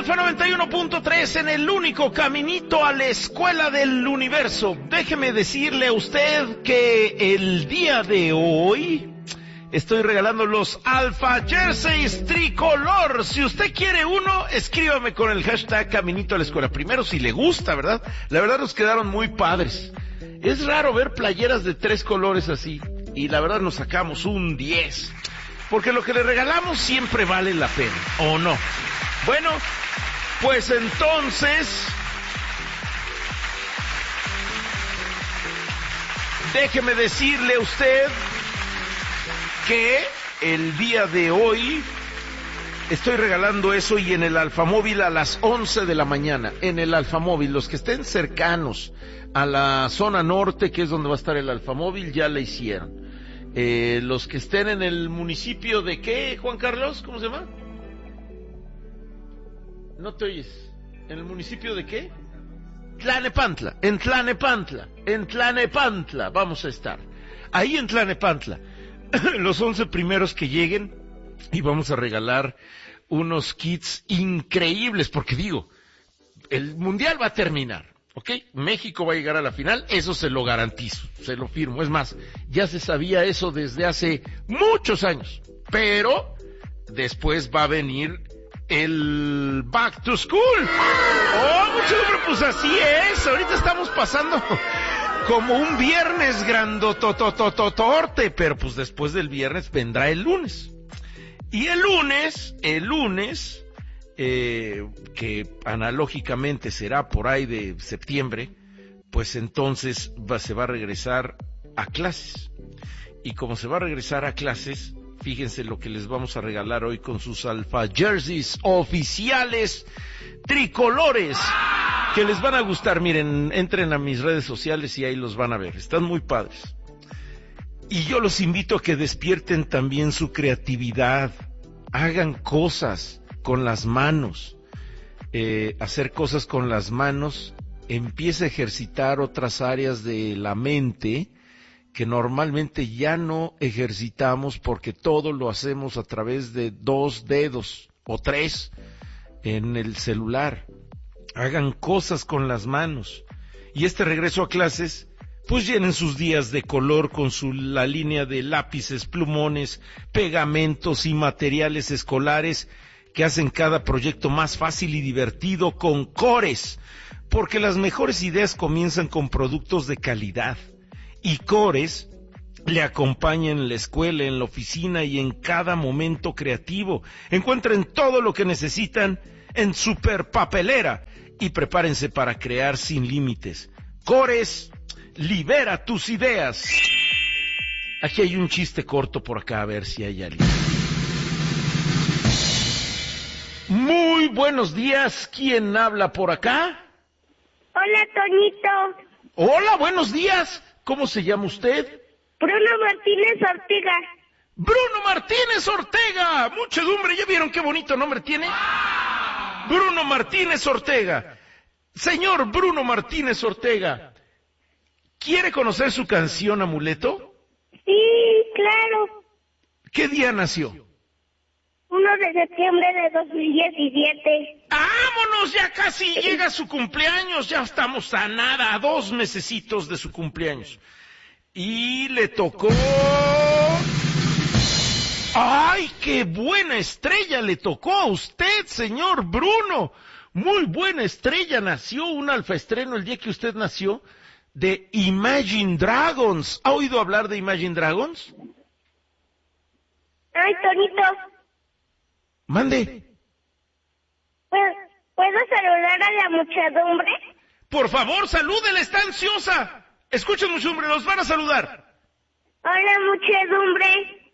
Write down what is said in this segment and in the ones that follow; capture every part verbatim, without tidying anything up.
Alfa noventa y uno punto tres en el único caminito a la escuela del universo. Déjeme decirle a usted que el día de hoy estoy regalando los Alfa Jerseys tricolor. Si usted quiere uno, escríbame con el hashtag caminito a la escuela. Primero, si le gusta, ¿verdad? La verdad nos quedaron muy padres. Es raro ver playeras de tres colores así. Y la verdad nos sacamos un diez. Porque lo que le regalamos siempre vale la pena, ¿o no? Bueno, pues entonces, déjeme decirle a usted que el día de hoy estoy regalando eso y en el Alfamóvil a las once de la mañana. En el Alfamóvil, los que estén cercanos a la zona norte, que es donde va a estar el Alfamóvil, ya la hicieron. Eh, los que estén en el municipio de ¿qué, Juan Carlos? ¿Cómo se llama? No te oyes. ¿En el municipio de qué? Tlanepantla. En Tlanepantla. En Tlanepantla vamos a estar. Ahí en Tlanepantla. Los once primeros que lleguen y vamos a regalar unos kits increíbles, porque digo, el mundial va a terminar, ¿ok? México va a llegar a la final, eso se lo garantizo, se lo firmo. Es más, ya se sabía eso desde hace muchos años, pero después va a venir el Back to School. ¡Oh, mucho hombre! Pues así es, ahorita estamos pasando como un viernes grandototototorte, pero pues después del viernes vendrá el lunes. Y el lunes, el lunes, eh, que analógicamente será por ahí de septiembre, pues entonces va, se va a regresar a clases. Y como se va a regresar a clases, fíjense lo que les vamos a regalar hoy con sus Alfa Jerseys oficiales tricolores, que les van a gustar. Miren, entren a mis redes sociales y ahí los van a ver, están muy padres. Y yo los invito a que despierten también su creatividad, hagan cosas con las manos, eh, hacer cosas con las manos, empieza a ejercitar otras áreas de la mente que normalmente ya no ejercitamos porque todo lo hacemos a través de dos dedos o tres en el celular. Hagan cosas con las manos. Y este regreso a clases, pues llenen sus días de color con su, la línea de lápices, plumones, pegamentos y materiales escolares que hacen cada proyecto más fácil y divertido con Cores, porque las mejores ideas comienzan con productos de calidad. Y Cores le acompaña en la escuela, en la oficina y en cada momento creativo. Encuentren todo lo que necesitan en Super Papelera y prepárense para crear sin límites. Cores, libera tus ideas. Aquí hay un chiste corto por acá, a ver si hay alguien. Muy buenos días, ¿quién habla por acá? Hola, Toñito. Hola, buenos días. ¿Cómo se llama usted? Bruno Martínez Ortega. Bruno Martínez Ortega. Muchedumbre, ¿ya vieron qué bonito nombre tiene? Bruno Martínez Ortega. Señor Bruno Martínez Ortega, ¿quiere conocer su canción Amuleto? Sí, claro. ¿Qué día nació? uno de septiembre de dos mil diecisiete. ¡Vámonos! Ya casi llega su cumpleaños. Ya estamos a nada, a dos mesecitos de su cumpleaños. Y le tocó... ¡Ay, qué buena estrella le tocó a usted, señor Bruno! Muy buena estrella, nació un alfaestreno el día que usted nació de Imagine Dragons. ¿Ha oído hablar de Imagine Dragons? Ay, Tonito. Mande. ¿Puedo saludar a la muchedumbre? Por favor, salúdela, está ansiosa. Escuchen, muchedumbre, los van a saludar. Hola, muchedumbre.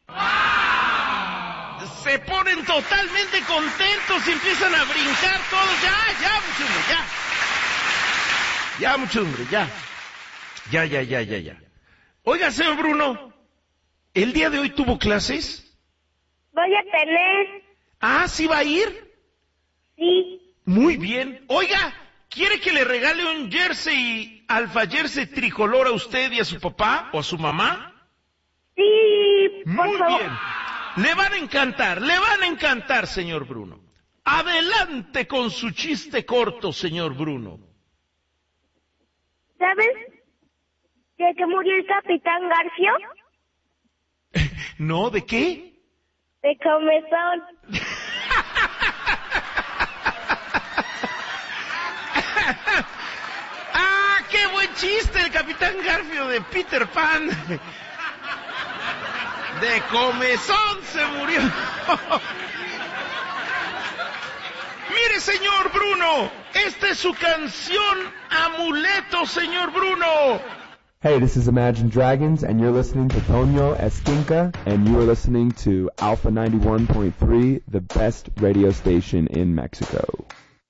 Se ponen totalmente contentos y empiezan a brincar todos. Ya, ya, muchedumbre, ya. Ya, muchedumbre, ya. Ya, ya, ya, ya, ya. Oiga, señor Bruno, ¿el día de hoy tuvo clases? Voy a tener. Ah, ¿sí va a ir? Sí. Muy bien. Oiga, ¿quiere que le regale un jersey, Alfa Jersey tricolor a usted y a su papá o a su mamá? Sí, por Muy favor. bien. Le van a encantar, le van a encantar, señor Bruno. Adelante con su chiste corto, señor Bruno. ¿Sabes de qué murió el Capitán Garfio? ¿No? ¿De qué? De comezón. ¡Ah, qué buen chiste! El Capitán Garfio de Peter Pan. De comezón se murió. Mire, señor Bruno, esta es su canción Amuleto, señor Bruno. Hey, this is Imagine Dragons, and you're listening to Tonio Esquinca, and you are listening to Alpha ninety-one point three, the best radio station in Mexico.